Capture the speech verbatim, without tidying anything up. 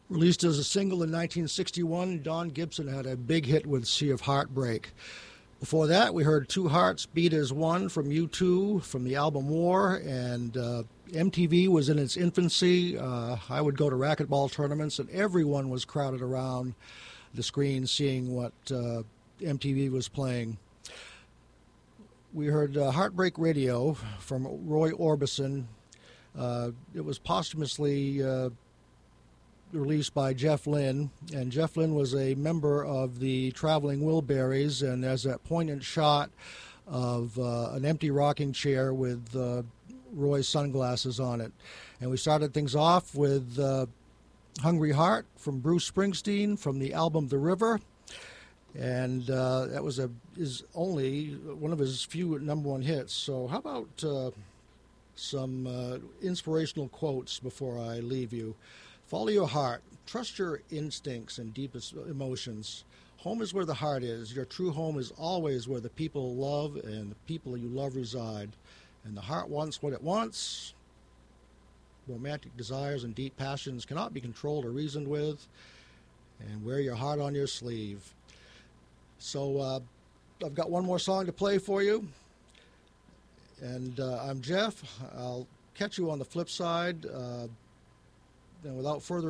Released as a single in nineteen sixty-one, Don Gibson had a big hit with Sea of Heartbreak. Before that, we heard Two Hearts Beat as One from U two from the album War, and uh, M T V was in its infancy. Uh, I would go to racquetball tournaments, and everyone was crowded around the screen seeing what uh, M T V was playing. We heard uh, Heartbreak Radio from Roy Orbison. Uh, it was posthumously uh, released by Jeff Lynne, and Jeff Lynne was a member of the Traveling Wilburys, and there's that poignant shot of uh, an empty rocking chair with uh, Roy's sunglasses on it. And we started things off with uh, Hungry Heart from Bruce Springsteen from the album The River, and uh, that was a is only one of his few number one hits. So how about uh, some uh, inspirational quotes before I leave you? Follow your heart. Trust your instincts and deepest emotions. Home is where the heart is. Your true home is always where the people love and the people you love reside. And the heart wants what it wants. Romantic desires and deep passions cannot be controlled or reasoned with. And wear your heart on your sleeve. So uh, I've got one more song to play for you. And uh, I'm Jeff. I'll catch you on the flip side. Uh, and without further